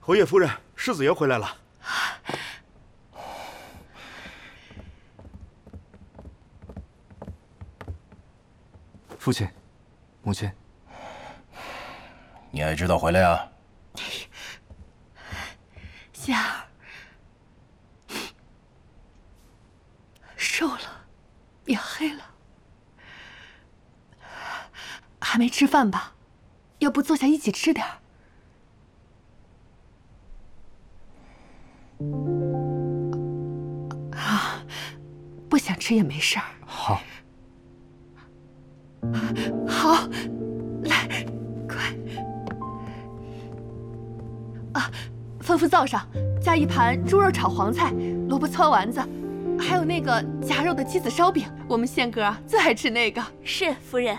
侯爷夫人，世子爷回来了。 父亲，母亲， 你还知道回来啊？ 仙儿瘦了，也黑了，还没吃饭吧？要不坐下一起吃点儿？啊，不想吃也没事儿。 好。 好，来，快！啊，吩咐灶上加一盘猪肉炒黄菜、萝卜汆丸子，还有那个夹肉的鸡子烧饼。我们宪哥最爱吃那个。 是夫人。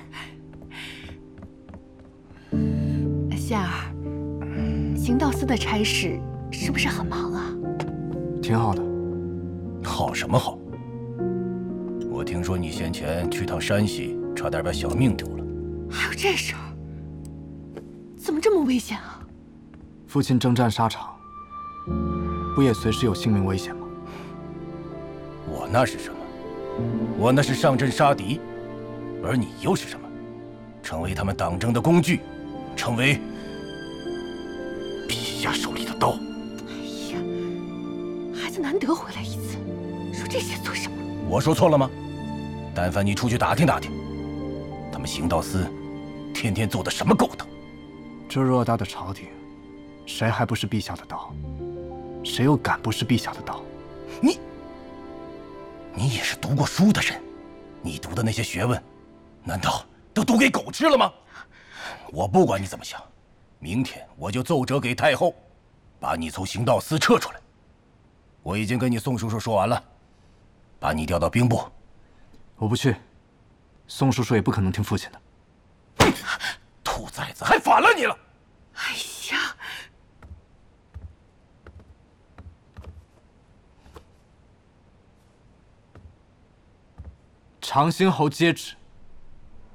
宪儿，行道司的差事是不是很忙啊？ 挺好的。 好什么好？我听说你先前去趟山西，差点把小命丢了。 还有这事儿？怎么这么危险啊？ 父亲征战沙场，不也随时有性命危险吗？ 我那是什么？我那是上阵杀敌，而你又是什么？成为他们党争的工具，成为陛下手里的刀。 哎呀，孩子难得回来一次，说这些做什么？ 我说错了吗？但凡你出去打听打听，他们行道司天天做的什么勾当？ 这偌大的朝廷，谁还不是陛下的刀？谁又敢不是陛下的刀？ 你也是读过书的人，你读的那些学问，难道都读给狗吃了吗？我不管你怎么想，明天我就奏折给太后，把你从行道司撤出来。我已经跟你宋叔叔说完了，把你调到兵部。 我不去，宋叔叔也不可能听父亲的。 兔崽子，还反了你了！ 哎呀！ 长兴侯接旨，